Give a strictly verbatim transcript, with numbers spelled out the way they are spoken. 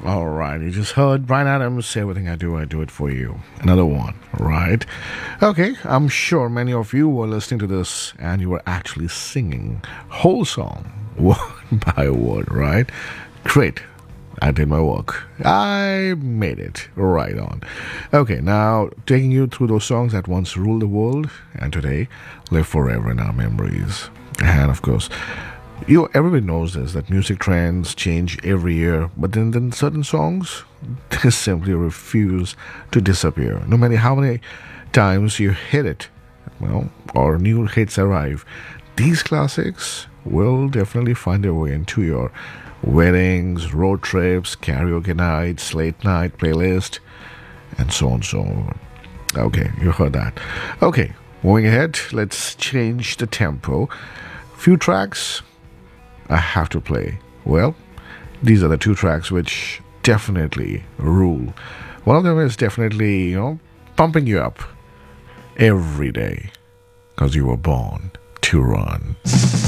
All right, you just heard Brian Adams, Everything I Do, I Do It For You. Another one, right? Okay, I'm sure many of you were listening to this and you were actually singing whole song, word by word, right? Great. I did my work. I made it right on. Okay, now taking you through those songs that once ruled the world and today live forever in our memories. And of course, you everybody knows this that music trends change every year, but then, then certain songs they simply refuse to disappear. No matter how many times you hit it, well, or new hits arrive, these classics will definitely find their way into your weddings, road trips, karaoke nights, late night playlist, and so on and so on. Okay, you heard that. Okay, moving ahead, let's change the tempo. Few tracks I have to play. Well, these are the two tracks which definitely rule. One of them is definitely, you know, pumping you up every day because you were born to run.